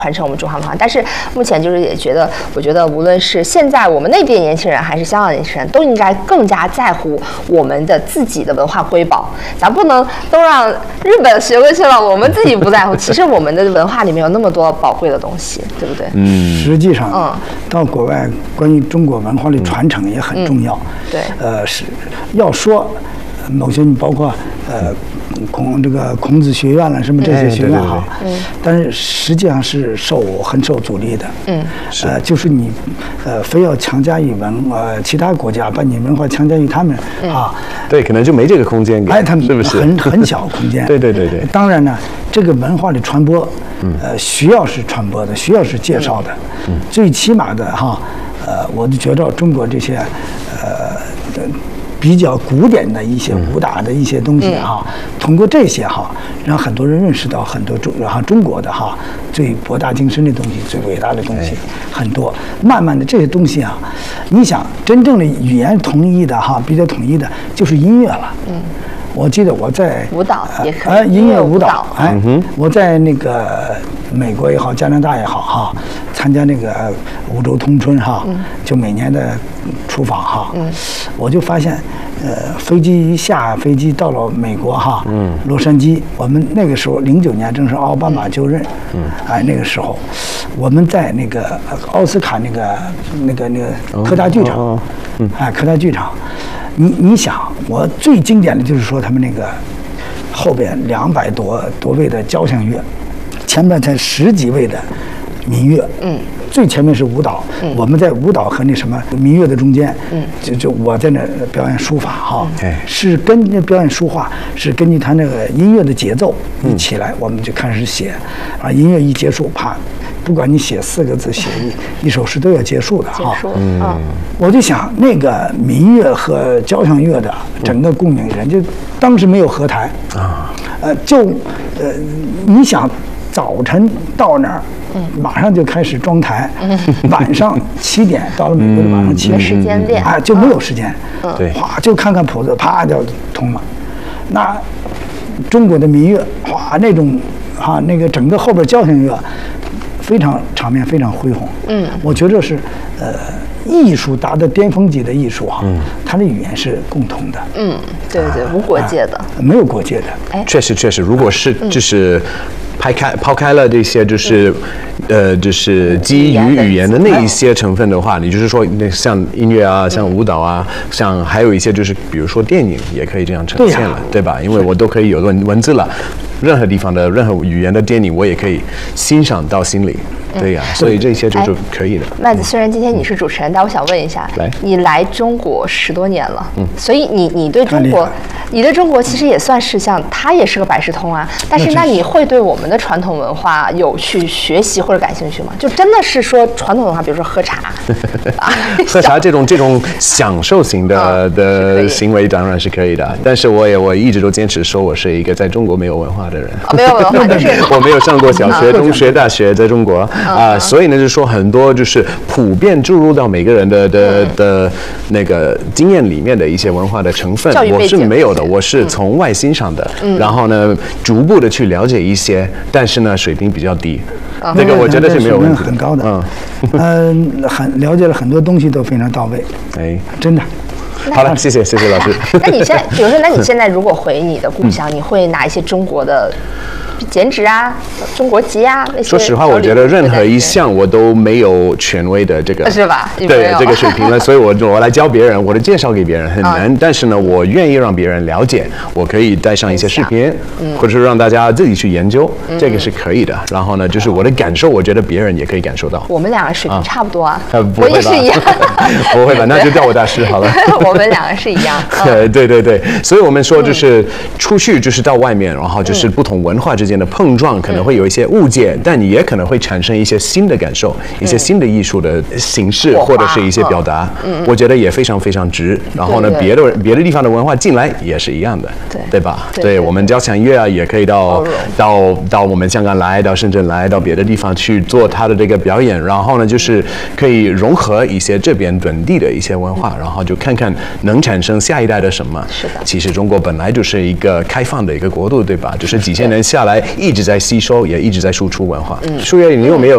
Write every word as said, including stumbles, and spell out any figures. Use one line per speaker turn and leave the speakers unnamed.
传承我们中华文化，但是目前就是也觉得，我觉得无论是现在我们那边年轻人，还是香港年轻人，都应该更加在乎我们的自己的文化瑰宝。咱不能都让日本学过去了，我们自己不在乎。其实我们的文化里面有那么多宝贵的东西，对不对？
嗯，实际上，嗯，到国外关于中国文化的传承也很重要。
嗯、对，
呃，是要说某些，你包括呃。孔这个孔子学院了，什么这些学院哈，嗯，但是实际上是受很受阻力的，嗯，呃，就是你，呃，非要强加于文呃其他国家把你文化强加于他们啊，
对，可能就没这个空间给，
哎，他们
是不是
很很小空间？
对对对对。
当然呢，这个文化的传播，呃，需要是传播的，需要是介绍的，嗯，最起码的哈，呃，我就觉得中国这些，呃。比较古典的一些武打的一些东西哈，嗯、通过这些哈，让很多人认识到很多中哈中国的哈最博大精深的东西、最伟大的东西很多。慢慢的这些东西啊，你想真正的语言统一的哈，比较统一的就是音乐了。嗯，我记得我在
舞蹈也可以，
呃，音乐舞蹈，哎，嗯、我在那个美国也好，加拿大也好哈，参加那个五洲通春哈，嗯、就每年的出访哈，嗯、我就发现。呃，飞机一下飞机到了美国哈，嗯，洛杉矶，我们那个时候零九年正是奥巴马就任，嗯，哎，那个时候，我们在那个奥斯卡那个那个那个科大剧场，哦哦嗯、哎，科大剧场，你你想，我最经典的就是说他们那个后边两百多多位的交响乐，前面才十几位的民乐，嗯。最前面是舞蹈，嗯、我们在舞蹈和那什么民乐的中间，嗯、就就我在那表演书法哈，嗯、是跟着表演书画，是根据他那个音乐的节奏一起来，嗯、我们就开始写，啊，音乐一结束，啪，不管你写四个字，写一一首诗都要结束的哈。嗯，我就想那个民乐和交响乐的整个共鸣，人家当时没有合台啊，呃，就呃，你想早晨到那儿。嗯，马上就开始装台，嗯、晚上七点到了美国的晚上七点，
没时间练，
啊，就没有时间，
嗯，
对，
哗就看看谱子，啪就通了。那中国的民乐，哗那种哈、啊、那个整个后边交响乐，非常场面非常恢宏。嗯，我觉得是呃艺术达到巅峰级的艺术哈、啊，嗯，它的语言是共同的。
嗯，对对，无国界的，
啊、没有国界的。
哎，确实确实，如果是就是。抛开抛开了这些，就是，呃，就是基于语言的那一些成分的话，你就是说，那像音乐啊，像舞蹈啊，像还有一些就是，比如说电影也可以这样呈现了，对吧？因为我都可以有文文字了，任何地方的任何语言的电影，我也可以欣赏到心里。对呀、啊，所以这些就是可以的。
麦子，虽然今天你是主持人，但我想问一下，
来，
你来中国十多年了，嗯，所以你你对中国，你对中国其实也算是像，它也是个百事通啊。但是那你会对我们的传统文化有去学习或者感兴趣吗？就真的是说传统文化，比如说喝茶，
喝茶这种这种享受型的、嗯、的行为当然是可以的，但是我也我一直都坚持说我是一个在中国没有文化的人，
哦、没有文化就是
我没有上过小学、中学、大学，在中国。啊、呃，所以呢，就是说很多就是普遍注入到每个人的的的那个经验里面的一些文化的成分，我是没有的，我是从外欣赏的，嗯、然后呢，逐步的去了解一些，但是呢，水平比较低，嗯、这个我觉得是没有问题的，
很高的，嗯，嗯、呃，很了解了很多东西都非常到位，
哎，
真的。
好了，谢谢谢谢老师。
那你现在，比如说，那你现在如果回你的故乡，嗯、你会拿一些中国的剪纸啊、中国籍啊那些？
说实话，我觉得任何一项我都没有权威的这个，
是吧？
对这个水平了，所以我我来教别人，我的介绍给别人很难。嗯、但是呢，我愿意让别人了解，我可以带上一些视频，嗯、或者是让大家自己去研究，嗯、这个是可以的。然后呢，就是我的感受，我觉得别人也可以感受到。
我们两个水平差不多啊，
啊
我也是一样。
不会吧？那就叫我大师好了。
我们两个是一样。
对对对对，所以我们说就是出去就是到外面，然后就是不同文化之间的碰撞，可能会有一些误解，但你也可能会产生一些新的感受，一些新的艺术的形式或者是一些表达，我觉得也非常非常值。然后呢，别的别的地方的文化进来也是一样的，对对吧？对我们交响乐啊，也可以到到到我们香港来，到深圳来，到别的地方去做它的这个表演。然后呢，就是可以融合一些这边本地的一些文化，然后就看看能产生下一代的什么。
是的，
其实中国本来就是一个开放的一个国度，对吧？就是几千年下来一直在吸收，也一直在输出文化。嗯，舒月，你有没有